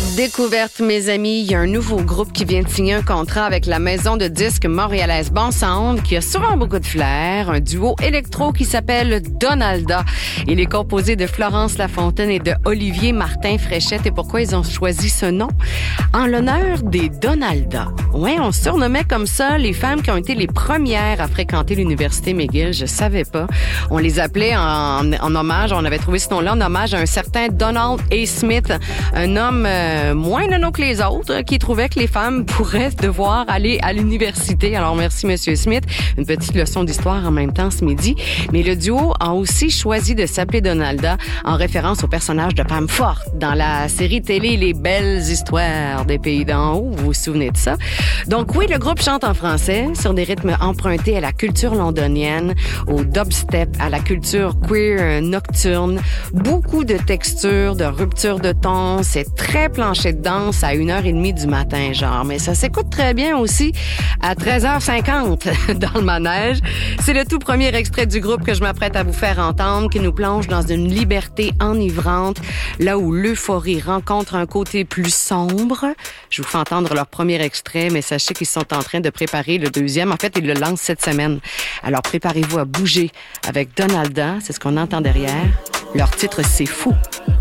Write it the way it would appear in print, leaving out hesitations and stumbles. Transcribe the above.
Découverte, mes amis, il y a un nouveau groupe qui vient de signer un contrat avec la maison de disques montréalaise Bon Sound, qui a souvent beaucoup de flair, un duo électro qui s'appelle Donalda. Il est composé de Florence Lafontaine et de Olivier Martin Fréchette. Et pourquoi ils ont choisi ce nom? En l'honneur des Donalda. Ouais, on se surnommait comme ça les femmes qui ont été les premières à fréquenter l'université McGill. Je savais pas. On les appelait en hommage, on avait trouvé ce nom-là en hommage à un certain Donald A. Smith, un homme moins nono que les autres, qui trouvait que les femmes pourraient devoir aller à l'université. Alors, merci, Monsieur Smith. Une petite leçon d'histoire en même temps ce midi. Mais le duo a aussi choisi de s'appeler Donalda en référence au personnage de femme forte dans la série télé Les Belles Histoires des Pays d'en haut. Vous vous souvenez de ça? Donc oui, le groupe chante en français sur des rythmes empruntés à la culture londonienne, au dubstep, à la culture queer nocturne. Beaucoup de textures, de ruptures de ton. C'est très planché de danse à 1h30 du matin, genre. Mais ça s'écoute très bien aussi à 13h50 dans le manège. C'est le tout premier extrait du groupe que je m'apprête à vous faire entendre, qui nous plonge dans une liberté enivrante, là où l'euphorie rencontre un côté plus sombre. Je vous fais entendre leur premier extrait, mais sachez qu'ils sont en train de préparer le deuxième. En fait, ils le lancent cette semaine. Alors, préparez-vous à bouger avec Donalda. C'est ce qu'on entend derrière. Leur titre, c'est Fou.